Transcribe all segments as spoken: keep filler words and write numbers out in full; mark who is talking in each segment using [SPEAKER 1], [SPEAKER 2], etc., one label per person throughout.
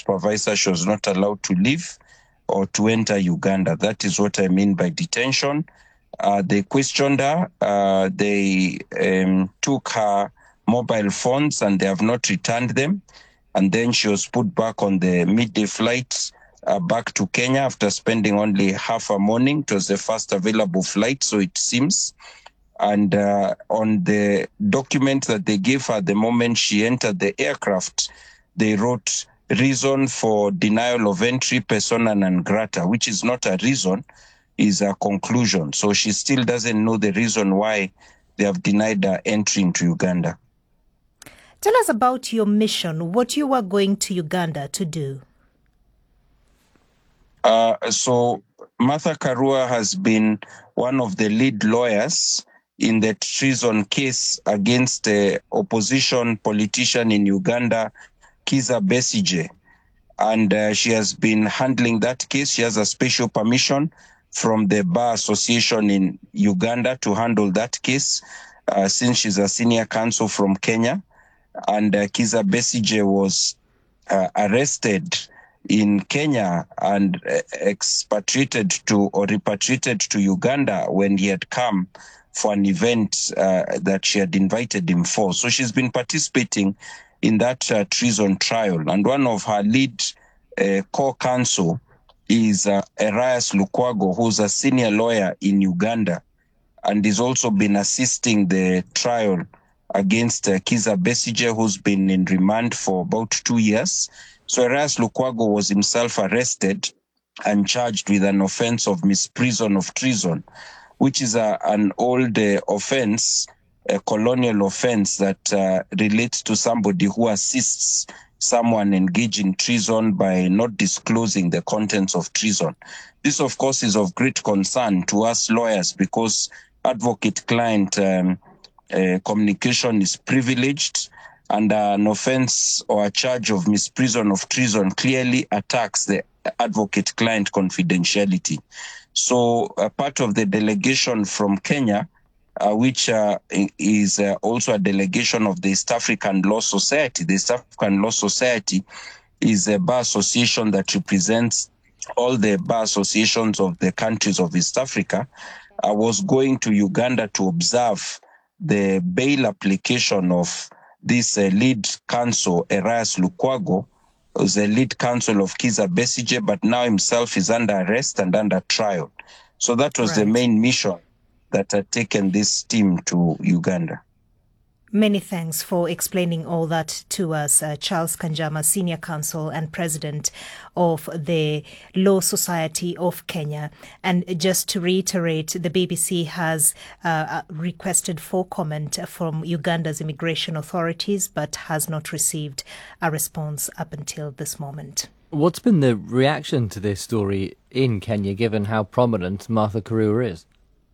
[SPEAKER 1] supervisor, she was not allowed to leave or to enter Uganda. That is what I mean by detention. Uh, they questioned her. Uh, they um, took her mobile phones and they have not returned them. And then she was put back on the midday flight uh, back to Kenya after spending only half a morning. It was the first available flight, so it seems. And uh, on the document that they gave her the moment she entered the aircraft, they wrote reason for denial of entry, persona non grata, which is not a reason, is a conclusion. So she still doesn't know the reason why they have denied her entry into Uganda.
[SPEAKER 2] Tell us about your mission, what you were going to Uganda to do.
[SPEAKER 1] Uh, so Martha Karua has been one of the lead lawyers in the treason case against the opposition politician in Uganda, Kizza Besigye. And uh, she has been handling that case. She has a special permission from the Bar Association in Uganda to handle that case uh, since she's a senior counsel from Kenya. And uh, Kizza Besigye was uh, arrested in Kenya and uh, expatriated to or repatriated to Uganda when he had come for an event uh, that she had invited him for. So she's been participating in that uh, treason trial. And one of her lead uh, co-counsel is uh, Erias Lukwago, who's a senior lawyer in Uganda and has also been assisting the trial against uh, Kizza Besigye, who's been in remand for about two years. So Erias Lukwago was himself arrested and charged with an offense of misprision of treason, which is a, an old uh, offense, a colonial offense that uh, relates to somebody who assists someone engaged in treason by not disclosing the contents of treason. This, of course, is of great concern to us lawyers because advocate-client um, uh, communication is privileged, and uh, an offense or a charge of misprision of treason clearly attacks the advocate-client confidentiality. So a part of the delegation from Kenya, uh, which uh, is uh, also a delegation of the East African Law Society. The East African Law Society is a bar association that represents all the bar associations of the countries of East Africa. I was going to Uganda to observe the bail application of this uh, lead counsel, Erias Lukwago, who's the lead counsel of Kizza Besigye, but now himself is under arrest and under trial. So that was right. The main mission that had taken this team to Uganda.
[SPEAKER 2] Many thanks for explaining all that to us, uh, Charles Kanjama, Senior Counsel and President of the Law Society of Kenya. And just to reiterate, the B B C has uh, requested for comment from Uganda's immigration authorities, but has not received a response up until this moment.
[SPEAKER 3] What's been the reaction to this story in Kenya, given how prominent Martha Karua is?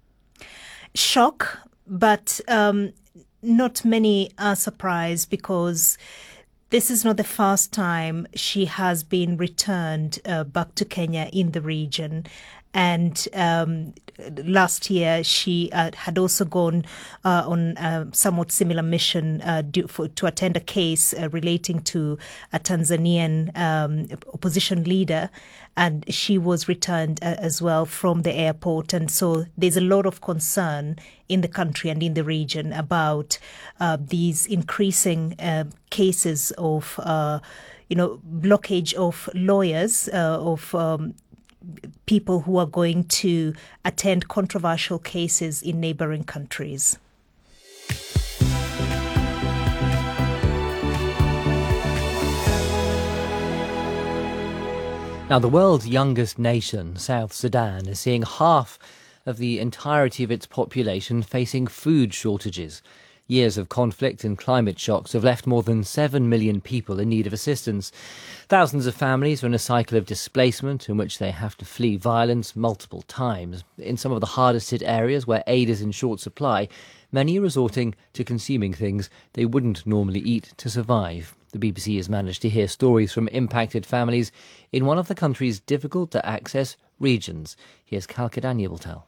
[SPEAKER 2] Shock, but um, not many are surprised because this is not the first time she has been returned uh, back to Kenya in the region. And um, last year, she uh, had also gone uh, on a somewhat similar mission uh, do, for, to attend a case uh, relating to a Tanzanian um, opposition leader. And she was returned uh, as well from the airport. And so there's a lot of concern in the country and in the region about uh, these increasing uh, cases of, uh, you know, blockage of lawyers, uh, of um, people who are going to attend controversial cases in neighboring countries.
[SPEAKER 3] Now, the world's youngest nation, South Sudan, is seeing half of the entirety of its population facing food shortages. Years of conflict and climate shocks have left more than seven million people in need of assistance. Thousands of families are in a cycle of displacement in which they have to flee violence multiple times. In some of the hardest hit areas where aid is in short supply, many are resorting to consuming things they wouldn't normally eat to survive. The B B C has managed to hear stories from impacted families in one of the country's difficult-to-access regions. Here's Kalkidanya will tell.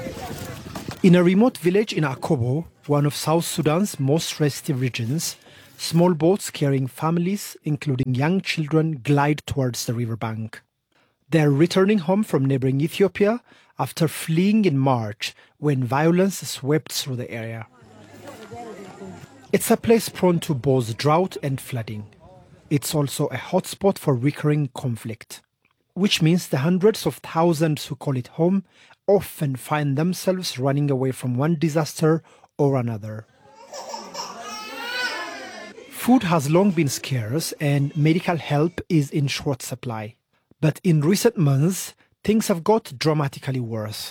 [SPEAKER 4] In a remote village in Akobo, one of South Sudan's most restive regions, Small boats carrying families, including young children, glide towards the riverbank. They are returning home from neighboring Ethiopia after fleeing in March when violence swept through the area. It's a place prone to both drought and flooding. It's also a hotspot for recurring conflict, which means the hundreds of thousands who call it home often find themselves running away from one disaster or another. Food has long been scarce and medical help is in short supply. But in recent months, things have got dramatically worse.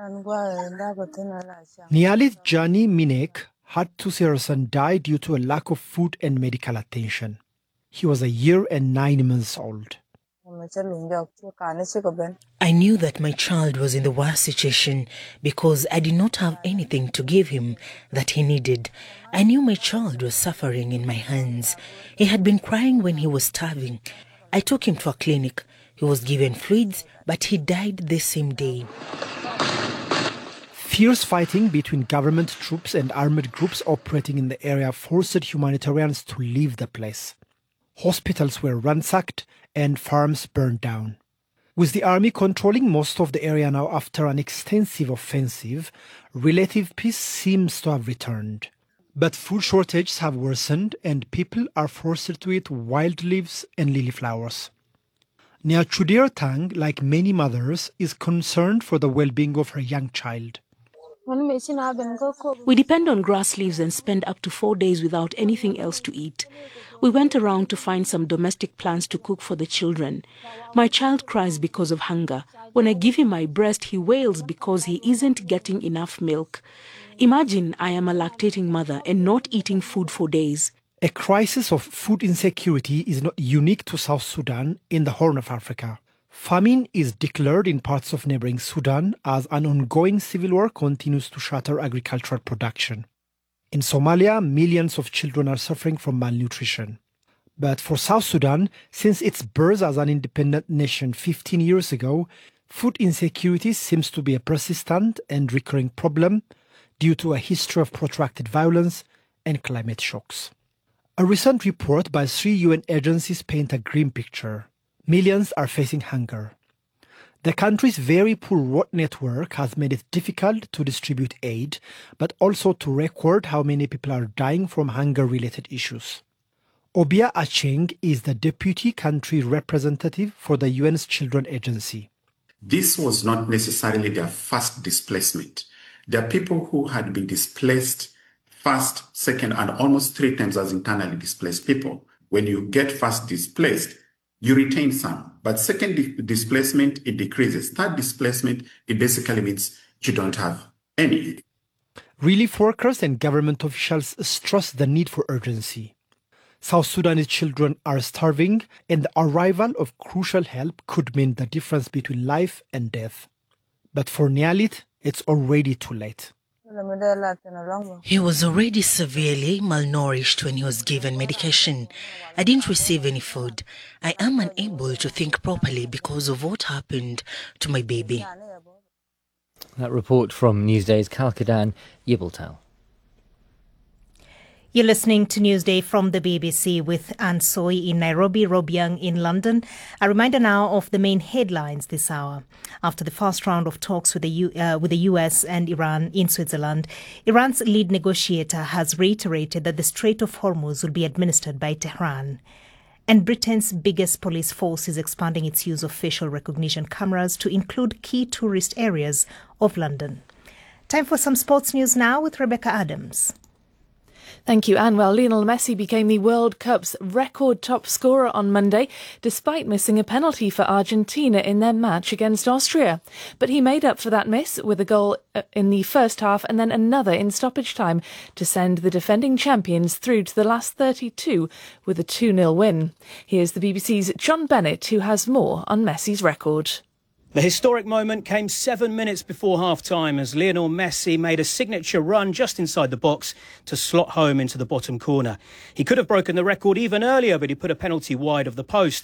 [SPEAKER 4] Nialit Jani Minek had to see her son die due to a lack of food and medical attention. He was a year and nine months old.
[SPEAKER 5] I knew that my child was in the worst situation because I did not have anything to give him that he needed. I knew my child was suffering in my hands. He had been crying when he was starving. I took him to a clinic. He was given fluids, but he died the same day.
[SPEAKER 4] Fierce fighting between government troops and armed groups operating in the area forced humanitarians to leave the place. Hospitals were ransacked and farms burned down. With the army controlling most of the area now after an extensive offensive, relative peace seems to have returned. But food shortages have worsened and people are forced to eat wild leaves and lily flowers. Nia Chudir Tang, like many mothers, is concerned for the well-being of her young child.
[SPEAKER 6] We depend on grass leaves and spend up to four days without anything else to eat. We went around to find some domestic plants to cook for the children. My child cries because of hunger. When I give him my breast, he wails because he isn't getting enough milk. Imagine I am a lactating mother and not eating food for days.
[SPEAKER 4] A crisis of food insecurity is not unique to South Sudan in the Horn of Africa. Famine is declared in parts of neighboring Sudan as an ongoing civil war continues to shatter agricultural production. In Somalia, millions of children are suffering from malnutrition. But for South Sudan, since its birth as an independent nation fifteen years ago, food insecurity seems to be a persistent and recurring problem due to a history of protracted violence and climate shocks. A recent report by three U N agencies paints a grim picture. Millions are facing hunger. The country's very poor road network has made it difficult to distribute aid, but also to record how many people are dying from hunger-related issues. Obia Acheng is the deputy country representative for the U N's Children Agency.
[SPEAKER 7] This was not necessarily their first displacement. There are people who had been displaced first, second, and almost three times as internally displaced people. When you get first displaced, you retain some. But second di- displacement, it decreases. Third displacement, it basically means you don't have any.
[SPEAKER 4] Relief workers and government officials stress the need for urgency. South Sudanese children are starving, and the arrival of crucial help could mean the difference between life and death. But for Nialit, it's already too late.
[SPEAKER 5] He was already severely malnourished when he was given medication. I didn't receive any food. I am unable to think properly because of what happened to my baby.
[SPEAKER 3] That report from Newsday's Kalkadan Yibaltal.
[SPEAKER 2] You're listening to Newsday from the B B C with Anne Soy in Nairobi, Rob Young in London. A reminder now of the main headlines this hour. After the first round of talks with the, U, uh, with the U S and Iran in Switzerland, Iran's lead negotiator has reiterated that the Strait of Hormuz will be administered by Tehran. And Britain's biggest police force is expanding its use of facial recognition cameras to include key tourist areas of London. Time for some sports news now with Rebecca Adams.
[SPEAKER 8] Thank you, Anne. Well, Lionel Messi became the World Cup's record top scorer on Monday, despite missing a penalty for Argentina in their match against Austria. But he made up for that miss with a goal in the first half and then another in stoppage time to send the defending champions through to the last thirty-two with a two nil win. Here's the B B C's John Bennett, who has more on Messi's record.
[SPEAKER 9] The historic moment came seven minutes before half-time as Lionel Messi made a signature run just inside the box to slot home into the bottom corner. He could have broken the record even earlier, but he put a penalty wide of the post.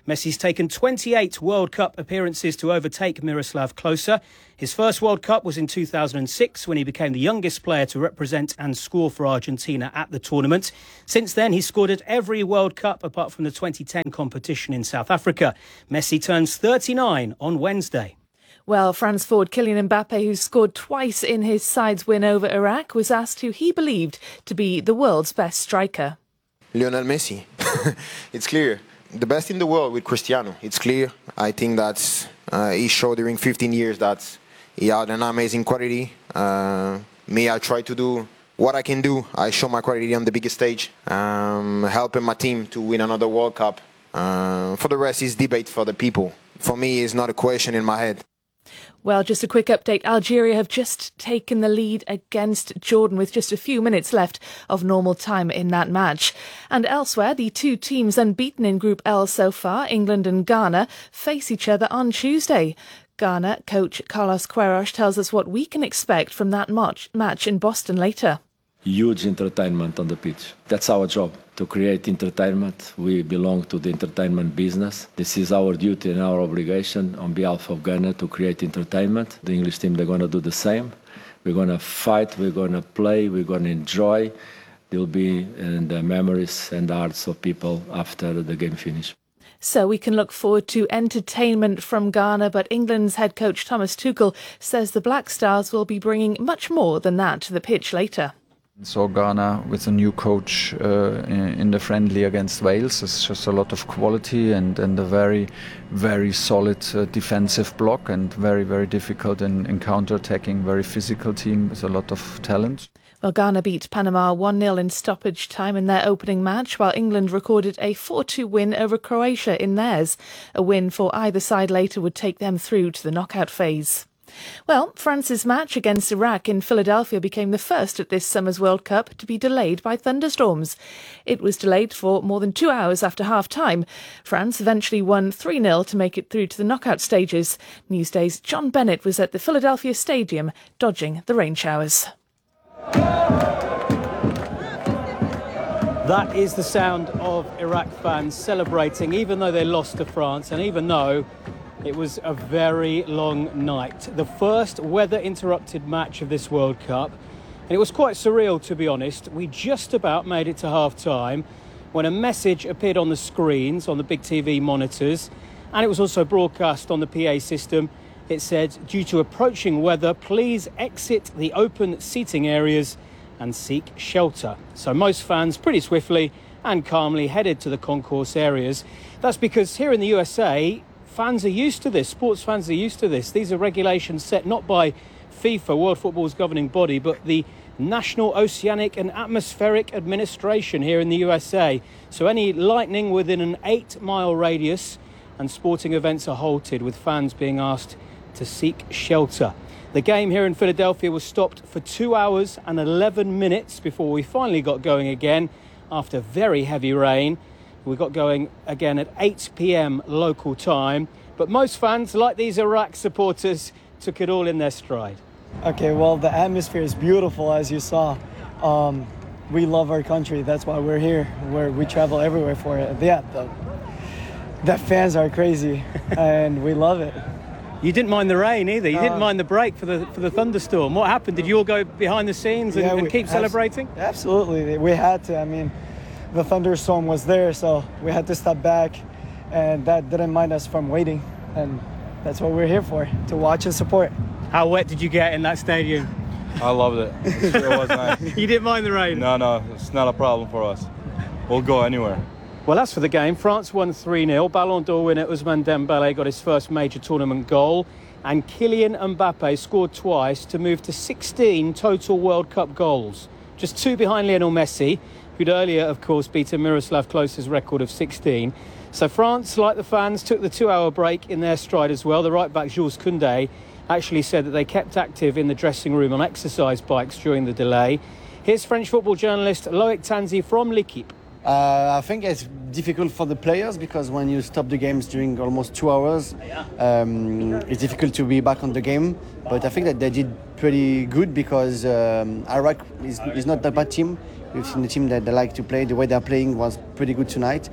[SPEAKER 9] Messi's taken twenty-eight World Cup appearances to overtake Miroslav Klose. His first World Cup was in two thousand six when he became the youngest player to represent and score for Argentina at the tournament. Since then, he's scored at every World Cup apart from the twenty ten competition in South Africa. Messi turns thirty-nine on Wednesday.
[SPEAKER 8] Well, France forward Kylian Mbappe, who scored twice in his side's win over Iraq, was asked who he believed to be the world's best striker.
[SPEAKER 10] Lionel Messi. It's clear. The best in the world with Cristiano. It's clear. I think that uh, he showed during fifteen years that he had an amazing quality. Uh, me, I try to do what I can do. I show my quality on the biggest stage, um, helping my team to win another World Cup. Uh, for the rest, it's debate for the people. For me, it's not a question in my head.
[SPEAKER 8] Well, just a quick update. Algeria have just taken the lead against Jordan with just a few minutes left of normal time in that match. And elsewhere, the two teams unbeaten in Group L so far, England and Ghana, face each other on Tuesday. Ghana coach Carlos Queiroz tells us what we can expect from that match, match in Boston later.
[SPEAKER 11] Huge entertainment on the pitch. That's our job, to create entertainment. We belong to the entertainment business. This is our duty and our obligation on behalf of Ghana to create entertainment. The English team, they're going to do the same. We're going to fight, we're going to play, we're going to enjoy. They'll be in the memories and hearts of people after the game finish.
[SPEAKER 8] So we can look forward to entertainment from Ghana, but England's head coach Thomas Tuchel says the Black Stars will be bringing much more than that to the pitch later.
[SPEAKER 12] So Ghana with a new coach uh, in, in the friendly against Wales, it's just a lot of quality and, and a very, very solid uh, defensive block and very, very difficult in, in counter-attacking, very physical team with a lot of talent.
[SPEAKER 8] Well, Ghana beat Panama one nil in stoppage time in their opening match, while England recorded a four two win over Croatia in theirs. A win for either side later would take them through to the knockout phase. Well, France's match against Iraq in Philadelphia became the first at this summer's World Cup to be delayed by thunderstorms. It was delayed for more than two hours after half-time. France eventually won three nil to make it through to the knockout stages. Newsday's John Bennett was at the Philadelphia Stadium, dodging the rain showers.
[SPEAKER 9] That is the sound of Iraq fans celebrating, even though they lost to France and even though it was a very long night. The first weather-interrupted match of this World Cup. And it was quite surreal, to be honest. We just about made it to half-time when a message appeared on the screens, on the big T V monitors, and it was also broadcast on the P A system. It said, due to approaching weather, please exit the open seating areas and seek shelter. So most fans pretty swiftly and calmly headed to the concourse areas. That's because here in the U S A, fans are used to this. Sports fans are used to this. These are regulations set not by FIFA, World Football's governing body, but the National Oceanic and Atmospheric Administration here in the U S A. So any lightning within an eight-mile radius and sporting events are halted, with fans being asked to seek shelter. The game here in Philadelphia was stopped for two hours and eleven minutes before we finally got going again after very heavy rain. We got going again at eight p.m. local time. But most fans, like these Iraq supporters, took it all in their stride.
[SPEAKER 13] Okay, well, the atmosphere is beautiful, as you saw. Um, we love our country. That's why we're here. We're, we travel everywhere for it. Yeah, the, the fans are crazy, and we love it.
[SPEAKER 9] You didn't mind the rain either. You didn't
[SPEAKER 13] Um,
[SPEAKER 9] mind the break for the for the thunderstorm. What happened? Did you all go behind the scenes and,
[SPEAKER 13] Yeah,
[SPEAKER 9] and
[SPEAKER 13] we-
[SPEAKER 9] keep
[SPEAKER 13] abs-
[SPEAKER 9] celebrating?
[SPEAKER 13] Absolutely. We had to. I mean, the thunderstorm was there, so we had to step back, and that didn't mind us from waiting. And that's what we're here for, to watch and support.
[SPEAKER 9] How wet did you get in that stadium?
[SPEAKER 14] I loved it. It sure was nice.
[SPEAKER 9] You didn't mind the rain?
[SPEAKER 14] No, no, it's not a problem for us. We'll go anywhere.
[SPEAKER 9] Well, as for the game, France won three nil. Ballon d'Or winner Ousmane Dembele got his first major tournament goal. And Kylian Mbappe scored twice to move to sixteen total World Cup goals. Just two behind Lionel Messi, who'd earlier, of course, beaten Miroslav Klose's record of sixteen. So France, like the fans, took the two-hour break in their stride as well. The right-back, Jules Koundé, actually said that they kept active in the dressing room on exercise bikes during the delay. Here's French football journalist Loic Tanzi from L'Équipe.
[SPEAKER 15] Uh, I think it's difficult for the players because when you stop the games during almost two hours, um, it's difficult to be back on the game. But I think that they did pretty good because um, Iraq is, is not that bad team. We've seen the team that they like to play. The way they're playing was pretty good tonight.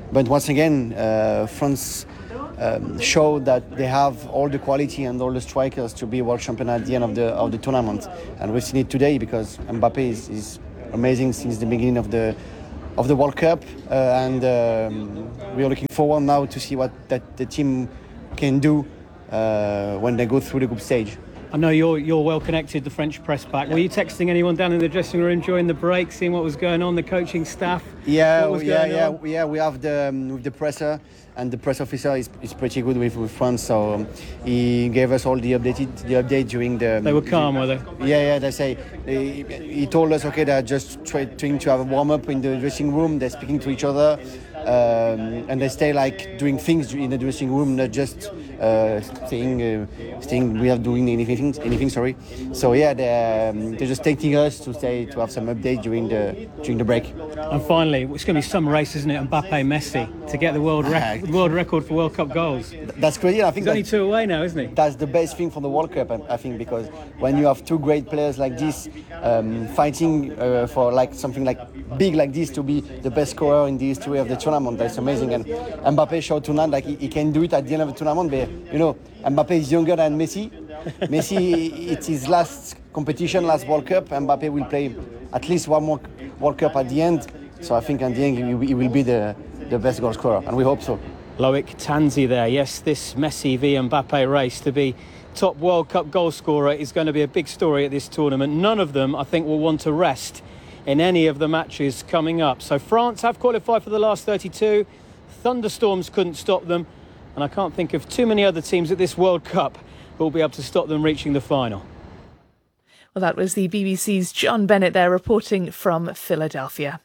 [SPEAKER 15] But once again, uh, France um, showed that they have all the quality and all the strikers to be world champion at the end of the of the tournament, and we've seen it today because Mbappe is, is amazing since the beginning of the of the World Cup, uh, and um, we are looking forward now to see what that the team can do uh, when they go through the group stage.
[SPEAKER 9] I know you're you're well connected, the French press pack. Were you texting anyone down in the dressing room during the break, seeing what was going on, the coaching staff?
[SPEAKER 15] Yeah,
[SPEAKER 9] what was
[SPEAKER 15] yeah,
[SPEAKER 9] going
[SPEAKER 15] yeah,
[SPEAKER 9] on?
[SPEAKER 15] yeah. We have the um, with the presser, and the press officer is, is pretty good with, with France. So um, he gave us all the updated the update during the.
[SPEAKER 9] They were calm, were they?
[SPEAKER 15] Yeah, yeah. They say they, he told us okay, they're just try, trying to have a warm up in the dressing room. They're speaking to each other, um, and they stay like doing things in the dressing room, not just uh, staying, uh, staying. We are doing anything, anything. Sorry. So yeah, they're, um, they're just taking us to stay to have some update during the during the break.
[SPEAKER 9] And finally, it's going to be some race, isn't it? Mbappe, Messi to get the world rec- world record for World Cup goals.
[SPEAKER 15] That's crazy. I think
[SPEAKER 9] he's only two away now, isn't he?
[SPEAKER 15] That's the best thing for the World Cup, I think, because when you have two great players like this um, fighting uh, for like something like big like this to be the best scorer in the history of the tournament, that's amazing. And Mbappe showed tonight like he, he can do it at the end of the tournament. But you know, Mbappe is younger than Messi. Messi, it's his last competition, last World Cup. Mbappe will play at least one more World Cup at the end. So I think at the end he will be the, the best goal scorer, and we hope so.
[SPEAKER 9] Loic Tanzi there. Yes, this Messi v Mbappe race to be top World Cup goal scorer is going to be a big story at this tournament. None of them, I think, will want to rest in any of the matches coming up. So France have qualified for the last thirty-two. Thunderstorms couldn't stop them. And I can't think of too many other teams at this World Cup who will be able to stop them reaching the final.
[SPEAKER 8] Well, that was the B B C's John Bennett there reporting from Philadelphia.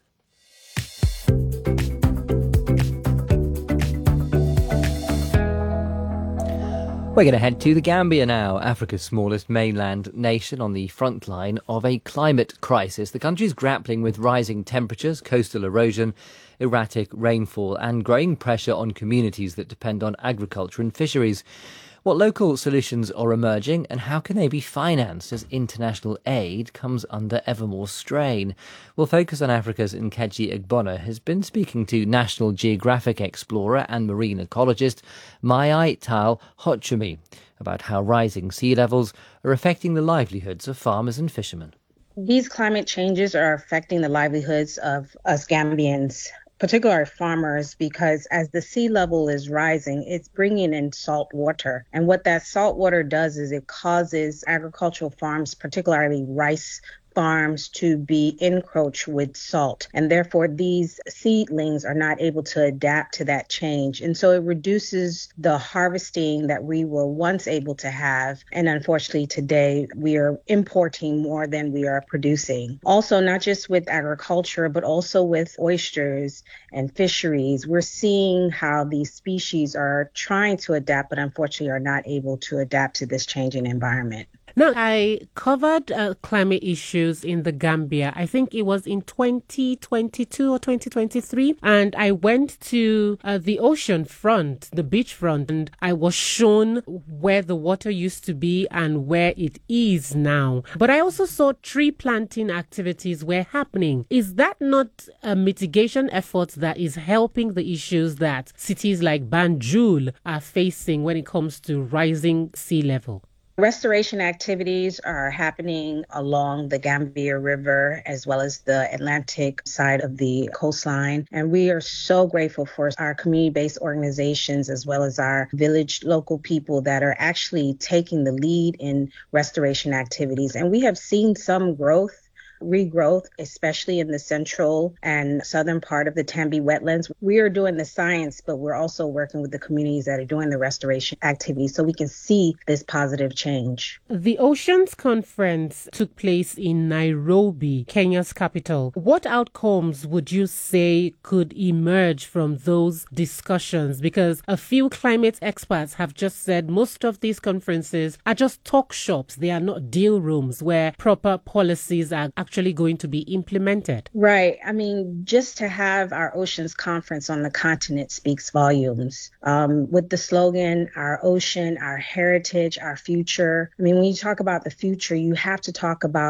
[SPEAKER 3] We're going to head to the Gambia now, Africa's smallest mainland nation on the front line of a climate crisis. The country's grappling with rising temperatures, coastal erosion, erratic rainfall and growing pressure on communities that depend on agriculture and fisheries. What local solutions are emerging and how can they be financed as international aid comes under ever more strain? We'll focus on Africa's Nkechi Egbona has been speaking to National Geographic explorer and marine ecologist Mai Tal Hochumi about how rising sea levels are affecting the livelihoods of farmers and fishermen.
[SPEAKER 16] These climate changes are affecting the livelihoods of us Gambians, particularly farmers, because as the sea level is rising, it's bringing in salt water. And what that salt water does is it causes agricultural farms, particularly rice farms, to be encroached with salt. And therefore, these seedlings are not able to adapt to that change. And so it reduces the harvesting that we were once able to have. And unfortunately, today, we are importing more than we are producing. Also, not just with agriculture, but also with oysters and fisheries, we're seeing how these species are trying to adapt, but unfortunately are not able to adapt to this changing environment.
[SPEAKER 17] Now, I covered uh, climate issues in the Gambia. I think it was in twenty twenty-two or twenty twenty-three. And I went to uh, the ocean front, the beach front, and I was shown where the water used to be and where it is now. But I also saw tree planting activities were happening. Is that not a mitigation effort that is helping the issues that cities like Banjul are facing when it comes to rising sea level?
[SPEAKER 16] Restoration activities are happening along the Gambia River as well as the Atlantic side of the coastline. And we are so grateful for our community-based organizations as well as our village local people that are actually taking the lead in restoration activities. And we have seen some growth, regrowth, especially in the central and southern part of the Tambi wetlands. We are doing the science, but we're also working with the communities that are doing the restoration activities so we can see this positive change.
[SPEAKER 17] The Oceans Conference took place in Nairobi, Kenya's capital. What outcomes would you say could emerge from those discussions? Because a few climate experts have just said most of these conferences are just talk shops. They are not deal rooms where proper policies are actually actually going to be implemented?
[SPEAKER 16] Right. I mean, just to have our Oceans Conference on the continent speaks volumes. Um, with the slogan, our ocean, our heritage, our future. I mean, when you talk about the future, you have to talk about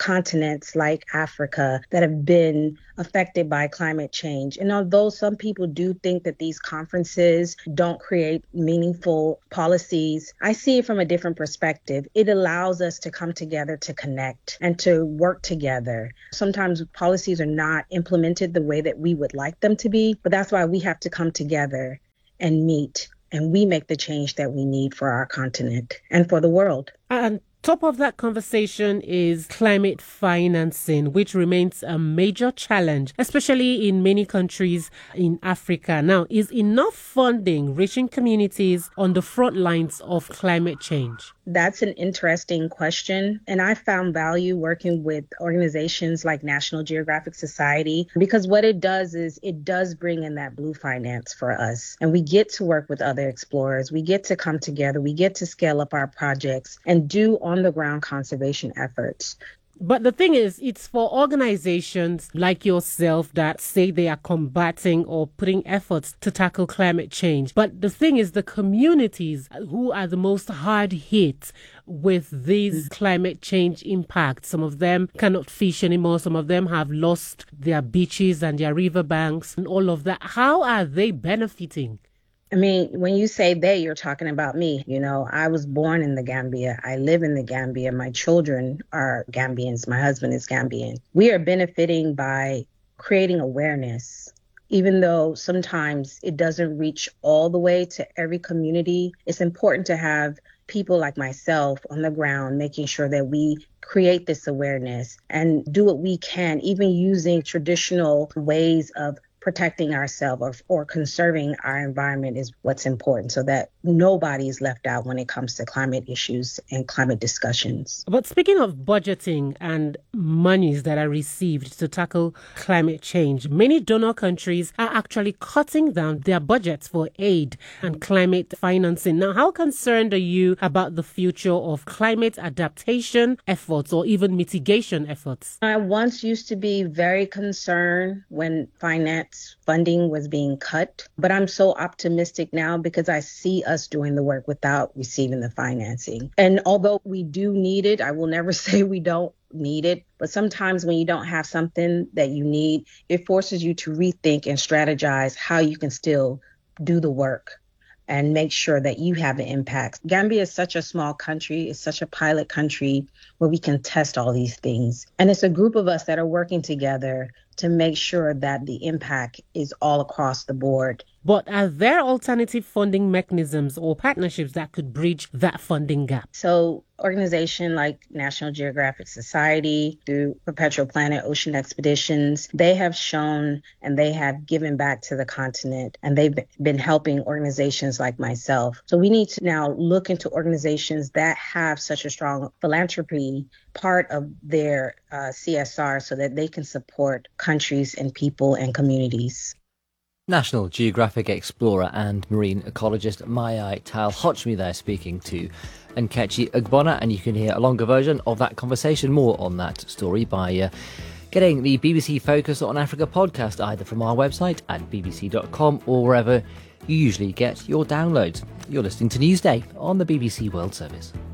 [SPEAKER 16] continents like Africa that have been affected by climate change. And although some people do think that these conferences don't create meaningful policies, I see it from a different perspective. It allows us to come together to connect and to work together. Sometimes policies are not implemented the way that we would like them to be, but that's why we have to come together and meet, and we make the change that we need for our continent and for the world.
[SPEAKER 17] And top of that conversation is climate financing, which remains a major challenge, especially in many countries in Africa. Now, is enough funding reaching communities on the front lines of climate change?
[SPEAKER 16] That's an interesting question. And I found value working with organizations like National Geographic Society, because what it does is it does bring in that blue finance for us. And we get to work with other explorers. We get to come together. We get to scale up our projects and do on the ground conservation efforts.
[SPEAKER 17] But the thing is, it's for organizations like yourself that say they are combating or putting efforts to tackle climate change. But the thing is, the communities who are the most hard hit with these climate change impacts, some of them cannot fish anymore. Some of them have lost their beaches and their riverbanks and all of that. How are they benefiting?
[SPEAKER 16] I mean, when you say they, you're talking about me. You know, I was born in the Gambia. I live in the Gambia. My children are Gambians. My husband is Gambian. We are benefiting by creating awareness, even though sometimes it doesn't reach all the way to every community. It's important to have people like myself on the ground, making sure that we create this awareness and do what we can, even using traditional ways of protecting ourselves or, or conserving our environment is what's important, so that nobody is left out when it comes to climate issues and climate discussions.
[SPEAKER 17] But speaking of budgeting and monies that are received to tackle climate change, many donor countries are actually cutting down their budgets for aid and climate financing. Now, how concerned are you about the future of climate adaptation efforts or even mitigation efforts?
[SPEAKER 16] I once used to be very concerned when finance funding was being cut, but I'm so optimistic now because I see us doing the work without receiving the financing. And although we do need it, I will never say we don't need it, but sometimes when you don't have something that you need, it forces you to rethink and strategize how you can still do the work and make sure that you have an impact. Gambia is such a small country. It's such a pilot country where we can test all these things. And it's a group of us that are working together to make sure that the impact is all across the board.
[SPEAKER 17] But are there alternative funding mechanisms or partnerships that could bridge that funding gap?
[SPEAKER 16] So organizations like National Geographic Society, through Perpetual Planet Ocean Expeditions, they have shown and they have given back to the continent, and they've been helping organizations like myself. So we need to now look into organizations that have such a strong philanthropy part of their uh, C S R so that they can support countries and people and communities.
[SPEAKER 3] National Geographic explorer and marine ecologist Mayai Tal-Hochmi there speaking to Nkechi Ugbonna, and you can hear a longer version of that conversation, more on that story, by uh, getting the B B C Focus on Africa podcast either from our website at b b c dot com or wherever you usually get your downloads. You're listening to Newsday on the B B C World Service.